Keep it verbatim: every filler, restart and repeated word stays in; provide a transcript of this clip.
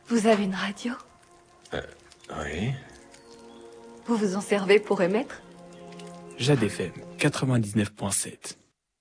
Vous avez une radio? Euh, oui. Vous vous en servez pour émettre? Jade F M quatre-vingt-dix-neuf point sept.